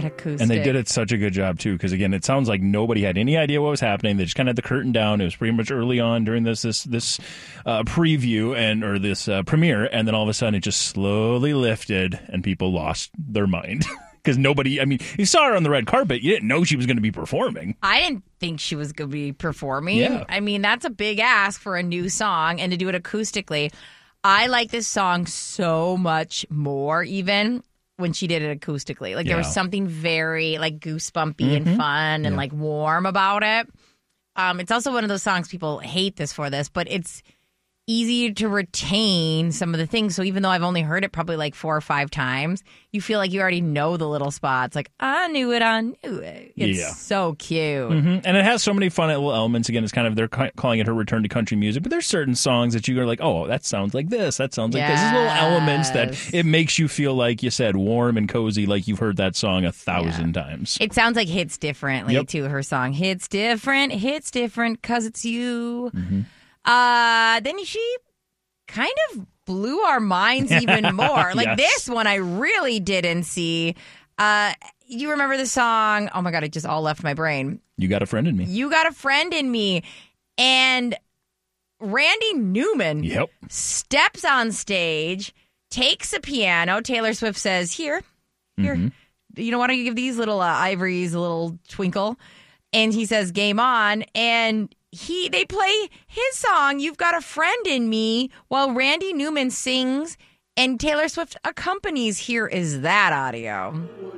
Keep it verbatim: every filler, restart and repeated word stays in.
acoustic. And they did it such a good job, too, because, again, it sounds like nobody had any idea what was happening. They just kind of had the curtain down. It was pretty much early on during this this this uh, preview and or this uh, premiere, and then all of a sudden it just slowly lifted, and people lost their mind. Because nobody, I mean, you saw her on the red carpet. You didn't know she was going to be performing. I didn't think she was going to be performing. Yeah. I mean, that's a big ask for a new song and to do it acoustically. I like this song so much more even when she did it acoustically. Like, Yeah. there was something very, like, goosebumpy Mm-hmm. and fun and, Yeah. like, warm about it. Um, it's also one of those songs people hate this for this, but it's easy to retain some of the things. So even though I've only heard it probably like four or five times, you feel like you already know the little spots. Like, I knew it, I knew it. It's Yeah. so cute. Mm-hmm. And it has so many fun little elements. Again, it's kind of, they're ca- calling it her return to country music, but there's certain songs that you are like, oh, that sounds like this. That sounds like this. There's little elements that Yes. it makes you feel, like you said, warm and cozy, like you've heard that song a thousand times. It sounds like Hits Differently, Yep. too, her song. Hits different, hits different, because it's you. Mm-hmm. Uh, then she kind of blew our minds even more. Like, Yes. this one I really didn't see. Uh, you remember the song? Oh, my God, it just all left my brain. You got a friend in me. You Got a Friend in Me. And Randy Newman Yep. steps on stage, takes a piano. Taylor Swift says, here, here. Mm-hmm. You know, why don't you give these little uh, ivories a little twinkle? And he says, game on. And he they play his song, You've Got a Friend in Me, while Randy Newman sings and Taylor Swift accompanies. Here is that audio.